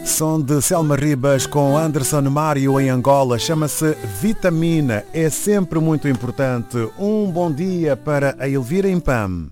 Som de Selma Ribas com Anderson Mário em Angola, chama-se Vitamina, é sempre muito importante. Um bom dia para a Elvira Impam.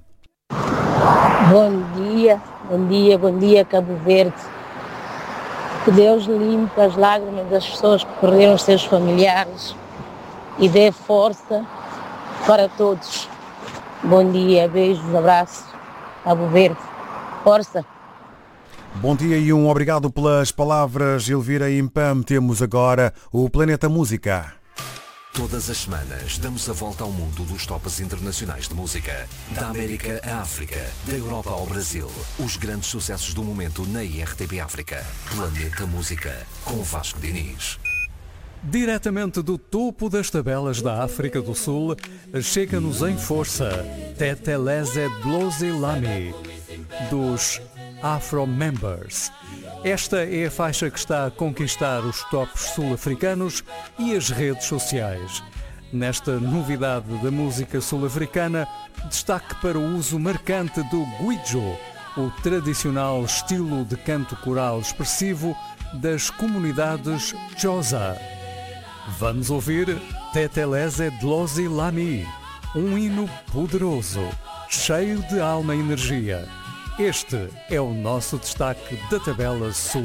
Bom dia Cabo Verde. Que Deus limpe as lágrimas das pessoas que perderam os seus familiares e dê força para todos. Bom dia, beijos, abraços, Cabo Verde. Força! Bom dia e um obrigado pelas palavras, Elvira Impam. Temos agora o Planeta Música. Todas as semanas damos a volta ao mundo dos tops internacionais de música. Da América à África, da Europa ao Brasil. Os grandes sucessos do momento na IRTP África. Planeta Música, com Vasco Diniz. Diretamente do topo das tabelas da África do Sul, chega-nos em força Teteleze Dlozi-Lami, dos Afro Members. Esta é a faixa que está a conquistar os tops sul-africanos e as redes sociais. Nesta novidade da música sul-africana, destaque para o uso marcante do Gwijo, o tradicional estilo de canto coral expressivo das comunidades Xhosa. Vamos ouvir Teteleze Dlozi-Lami, um hino poderoso, cheio de alma e energia. Este é o nosso destaque da tabela sul.